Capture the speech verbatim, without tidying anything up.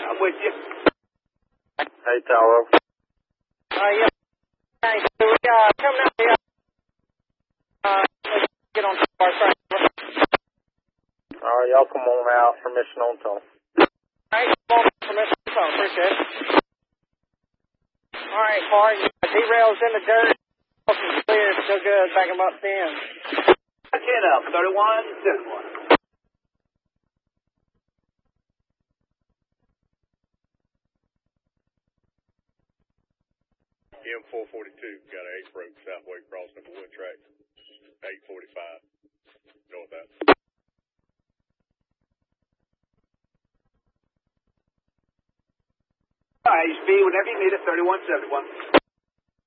I'm with you. Hey, Tower. Uh, yeah. Thanks. So we, uh, coming out here, uh, get on our side. All right, y'all come on out. Permission on tone. All right, come on, permission on tone. Appreciate it. All right, Clark, derails in the dirt. Clear, still good. Back him up ten. ten up, thirty-one, thirty-one. M four forty-two, got an eight broke southway crossing the wood track. eight forty-five. North that. All right, speed, whenever you need it, thirty-one, seventy-one.